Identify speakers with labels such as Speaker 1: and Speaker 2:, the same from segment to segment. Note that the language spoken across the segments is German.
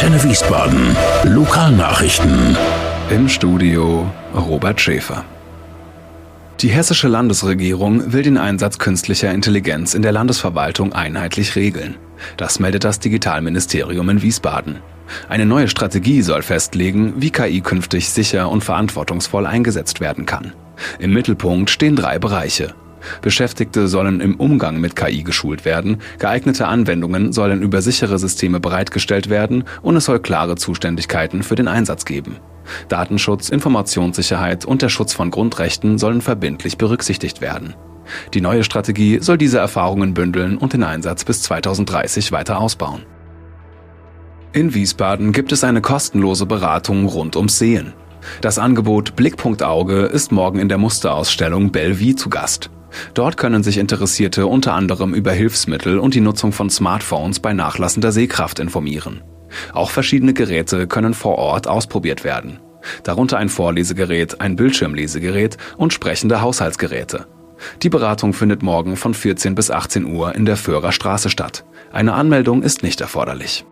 Speaker 1: Antenne Wiesbaden. Lokalnachrichten.
Speaker 2: Im Studio Robert Schäfer. Die hessische Landesregierung will den Einsatz künstlicher Intelligenz in der Landesverwaltung einheitlich regeln. Das meldet das Digitalministerium in Wiesbaden. Eine neue Strategie soll festlegen, wie KI künftig sicher und verantwortungsvoll eingesetzt werden kann. Im Mittelpunkt stehen 3 Bereiche. Beschäftigte sollen im Umgang mit KI geschult werden, geeignete Anwendungen sollen über sichere Systeme bereitgestellt werden und es soll klare Zuständigkeiten für den Einsatz geben. Datenschutz, Informationssicherheit und der Schutz von Grundrechten sollen verbindlich berücksichtigt werden. Die neue Strategie soll diese Erfahrungen bündeln und den Einsatz bis 2030 weiter ausbauen. In Wiesbaden gibt es eine kostenlose Beratung rund ums Sehen. Das Angebot Blickpunkt Auge ist morgen in der Musterausstellung Bellevue zu Gast. Dort können sich Interessierte unter anderem über Hilfsmittel und die Nutzung von Smartphones bei nachlassender Sehkraft informieren. Auch verschiedene Geräte können vor Ort ausprobiert werden. Darunter ein Vorlesegerät, ein Bildschirmlesegerät und sprechende Haushaltsgeräte. Die Beratung findet morgen von 14 bis 18 Uhr in der Föhrer Straße statt. Eine Anmeldung ist nicht erforderlich.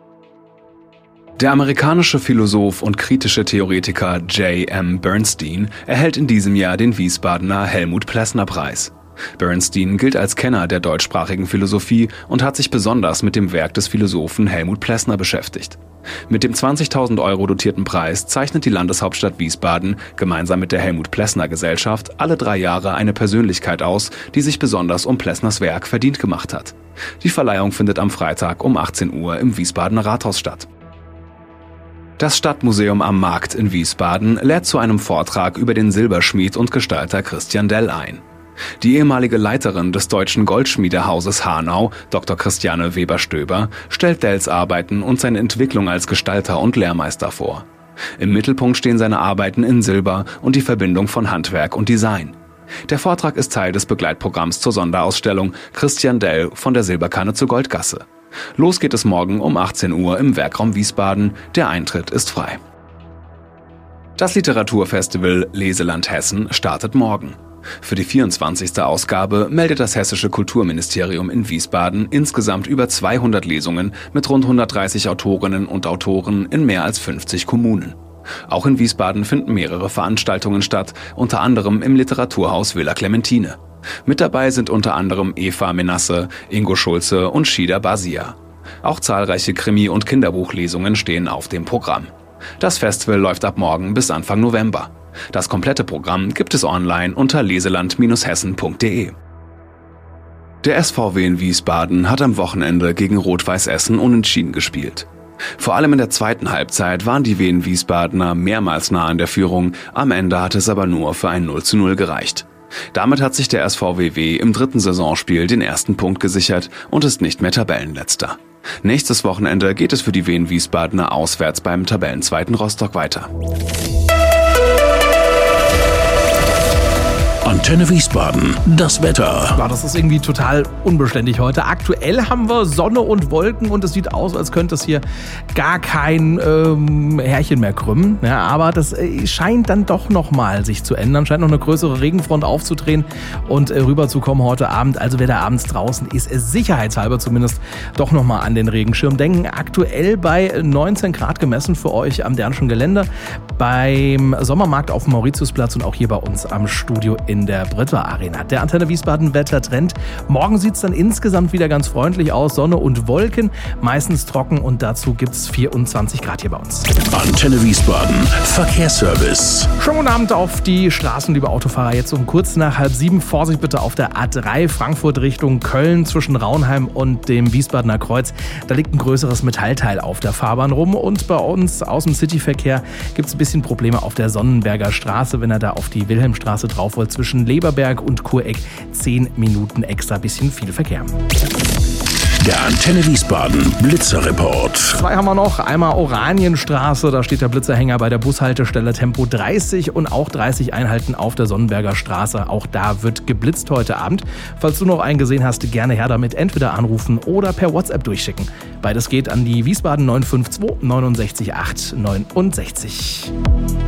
Speaker 2: Der amerikanische Philosoph und kritische Theoretiker J.M. Bernstein erhält in diesem Jahr den Wiesbadener Helmut-Plessner-Preis. Bernstein gilt als Kenner der deutschsprachigen Philosophie und hat sich besonders mit dem Werk des Philosophen Helmut Plessner beschäftigt. Mit dem 20.000 € dotierten Preis zeichnet die Landeshauptstadt Wiesbaden gemeinsam mit der Helmut-Plessner-Gesellschaft alle 3 Jahre eine Persönlichkeit aus, die sich besonders um Plessners Werk verdient gemacht hat. Die Verleihung findet am Freitag um 18 Uhr im Wiesbadener Rathaus statt. Das Stadtmuseum am Markt in Wiesbaden lädt zu einem Vortrag über den Silberschmied und Gestalter Christian Dell ein. Die ehemalige Leiterin des deutschen Goldschmiedehauses Hanau, Dr. Christiane Weber-Stöber, stellt Dells Arbeiten und seine Entwicklung als Gestalter und Lehrmeister vor. Im Mittelpunkt stehen seine Arbeiten in Silber und die Verbindung von Handwerk und Design. Der Vortrag ist Teil des Begleitprogramms zur Sonderausstellung Christian Dell von der Silberkanne zur Goldgasse. Los geht es morgen um 18 Uhr im Werkraum Wiesbaden. Der Eintritt ist frei. Das Literaturfestival Leseland Hessen startet morgen. Für die 24. Ausgabe meldet das Hessische Kulturministerium in Wiesbaden insgesamt über 200 Lesungen mit rund 130 Autorinnen und Autoren in mehr als 50 Kommunen. Auch in Wiesbaden finden mehrere Veranstaltungen statt, unter anderem im Literaturhaus Villa Clementine. Mit dabei sind unter anderem Eva Menasse, Ingo Schulze und Shida Basia. Auch zahlreiche Krimi- und Kinderbuchlesungen stehen auf dem Programm. Das Festival läuft ab morgen bis Anfang November. Das komplette Programm gibt es online unter leseland-hessen.de. Der SVW in Wiesbaden hat am Wochenende gegen Rot-Weiß Essen unentschieden gespielt. Vor allem in der zweiten Halbzeit waren die Wien-Wiesbadener mehrmals nah an der Führung, am Ende hat es aber nur für ein 0:0 gereicht. Damit hat sich der SVW im 3. Saisonspiel den ersten Punkt gesichert und ist nicht mehr Tabellenletzter. Nächstes Wochenende geht es für die Wien-Wiesbadener auswärts beim Tabellenzweiten Rostock weiter.
Speaker 1: Antenne Wiesbaden, das Wetter.
Speaker 3: Ja, das ist irgendwie total unbeständig heute. Aktuell haben wir Sonne und Wolken und es sieht aus, als könnte es hier gar kein Härchen mehr krümmen. Ja, aber das scheint dann doch nochmal sich zu ändern. Scheint noch eine größere Regenfront aufzudrehen und rüberzukommen heute Abend. Also wer da abends draußen ist, sicherheitshalber zumindest doch nochmal an den Regenschirm denken. Aktuell bei 19 Grad gemessen für euch am Dernschen Gelände, beim Sommermarkt auf dem Mauritiusplatz und auch hier bei uns am Studio in der Britta Arena. Der Antenne Wiesbaden Wettertrend. Morgen sieht es dann insgesamt wieder ganz freundlich aus. Sonne und Wolken, meistens trocken und dazu gibt es 24 Grad hier bei uns.
Speaker 1: Antenne Wiesbaden Verkehrsservice.
Speaker 3: Schönen guten Abend auf die Straßen, liebe Autofahrer. Jetzt um kurz nach 6:30. Vorsicht bitte auf der A3 Frankfurt Richtung Köln zwischen Raunheim und dem Wiesbadener Kreuz. Da liegt ein größeres Metallteil auf der Fahrbahn rum und bei uns aus dem Cityverkehr gibt es ein bisschen Probleme auf der Sonnenberger Straße, wenn er da auf die Wilhelmstraße drauf wollt. Zwischen Leberberg und Kureck 10 Minuten extra, bisschen viel Verkehr.
Speaker 1: Der Antenne Wiesbaden Blitzerreport.
Speaker 3: 2 haben wir noch. Einmal Oranienstraße, da steht der Blitzerhänger bei der Bushaltestelle Tempo 30 und auch 30 einhalten auf der Sonnenberger Straße. Auch da wird geblitzt heute Abend. Falls du noch einen gesehen hast, gerne her damit. Entweder anrufen oder per WhatsApp durchschicken. Beides geht an die Wiesbaden 952 69 8 69.